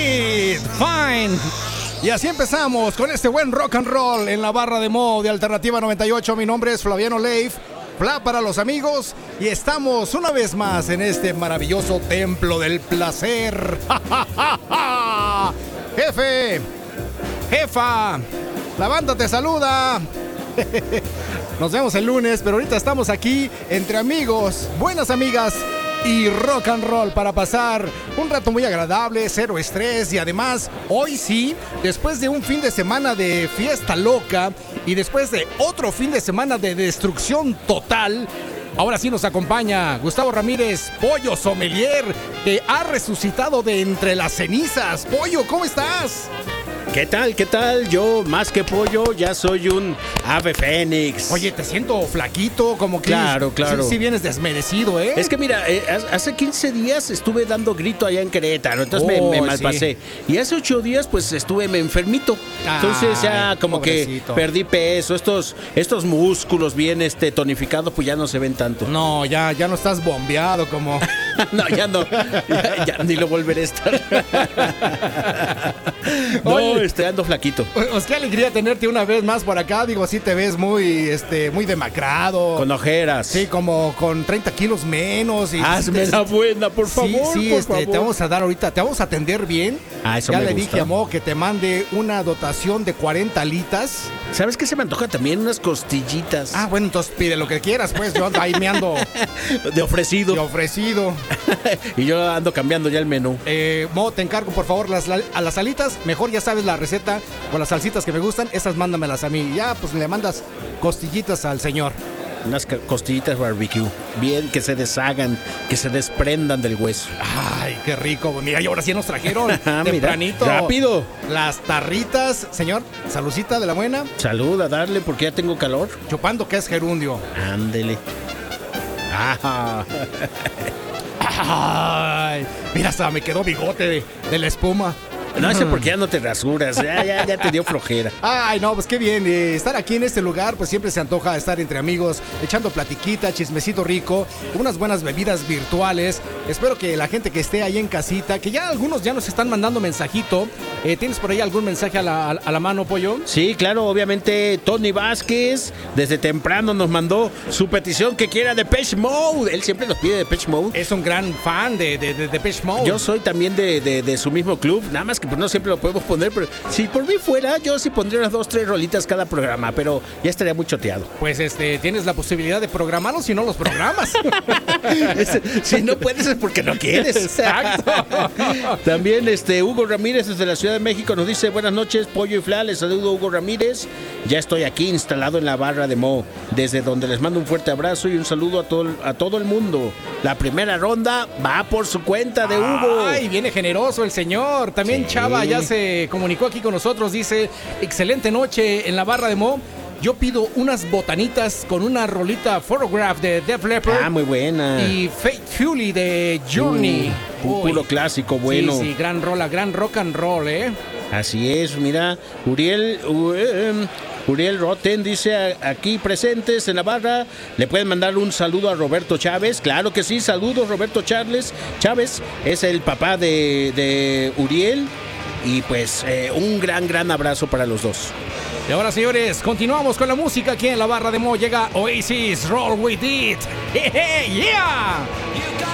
It, fine. Y así empezamos con este buen rock and roll en la barra de Mo de Alternativa 98. Mi nombre es Flaviano Leif, Fla para los amigos, y estamos una vez más en este maravilloso templo del placer. Jefe, jefa, la banda te saluda. Nos vemos el lunes, pero ahorita estamos aquí entre amigos, buenas amigas y rock and roll para pasar un rato muy agradable, cero estrés. Y además, hoy sí, después de un fin de semana de fiesta loca y después de otro fin de semana de destrucción total, ahora sí nos acompaña Gustavo Ramírez, Pollo Sommelier, que ha resucitado de entre las cenizas. Pollo, ¿cómo estás? ¿Qué tal? ¿Qué tal? Yo, más que pollo, ya soy un ave fénix. Oye, te siento flaquito, como que... Claro. Sí vienes desmerecido, ¿eh? Es que mira, hace 15 días estuve dando grito allá en Querétaro, entonces me malpasé. Sí. Y hace 8 días, pues, estuve enfermito. Entonces ya como pobrecito. Que perdí peso, estos músculos bien tonificados, pues ya no se ven tanto. No, ya no estás bombeado como... No, ya no. Ya ni lo volveré a estar. Oye, ando flaquito. Pues qué alegría tenerte una vez más por acá. Digo, sí te ves muy demacrado. Con ojeras. Sí, como con 30 kilos menos. Y hazme la buena, por favor. Sí, por favor. Te vamos a dar ahorita, te vamos a atender bien. Eso ya me le gusta. Dije a Mo que te mande una dotación de 40 alitas. ¿Sabes qué se me antoja también? Unas costillitas. Ah, bueno, entonces pide lo que quieras, pues. Yo ahí me ando... De ofrecido. Y yo ando cambiando ya el menú. Mo, te encargo, por favor, a las alitas. Mejor ya sabes la receta con las salsitas que me gustan. Esas mándamelas a mí. Ya, pues le mandas costillitas al señor. Unas costillitas barbecue. Bien, que se deshagan, que se desprendan del hueso. Ay, qué rico. Mira, y ahora sí nos trajeron tempranito. Mira, rápido. Las tarritas. Señor, saludcita de la buena. Salud, a darle porque ya tengo calor. Chupando que es gerundio. Ándele. Ay, mira, hasta me quedó bigote de la espuma. No sé por qué ya no te rasuras, ya te dio flojera. Ay, no, pues qué bien, estar aquí en este lugar, pues siempre se antoja estar entre amigos, echando platiquita, chismecito rico, unas buenas bebidas virtuales. Espero que la gente que esté ahí en casita, que ya algunos ya nos están mandando mensajito. ¿Tienes por ahí algún mensaje a la mano, Pollo? Sí, claro, obviamente Tony Vázquez desde temprano nos mandó su petición que quiera Depeche Mode. Él siempre nos pide Depeche Mode. Es un gran fan de Depeche Mode. Yo soy también de su mismo club, nada más que pues no siempre lo podemos poner, pero si por mí fuera, yo sí pondría unas 2-3 rolitas cada programa, pero ya estaría muy choteado. Pues tienes la posibilidad de programarlos si no los programas. Si no puedes es porque no quieres. Exacto. También Hugo Ramírez desde la Ciudad de México nos dice: buenas noches, Pollo y Fla, les saludo Hugo Ramírez. Ya estoy aquí instalado en la barra de Mo, desde donde les mando un fuerte abrazo y un saludo a todo el mundo. La primera ronda va por su cuenta de Hugo. Ay, viene generoso el señor. También sí. Chava ya se comunicó aquí con nosotros, dice: excelente noche en la barra de Mo. Yo pido unas botanitas con una rolita Photograph de Def Leppard. Muy buena. Y Faithfully de Journey. Puro clásico, bueno. Sí, gran rola, gran rock and roll, Así es, mira, Uriel Roten dice: aquí presentes en la barra, le pueden mandar un saludo a Roberto Chávez. Claro que sí, saludos Roberto Chávez, es el papá de Uriel. Y pues un gran abrazo para los dos. Y ahora, señores, continuamos con la música aquí en la barra de Mo. Llega Oasis, Roll With It. Yeah.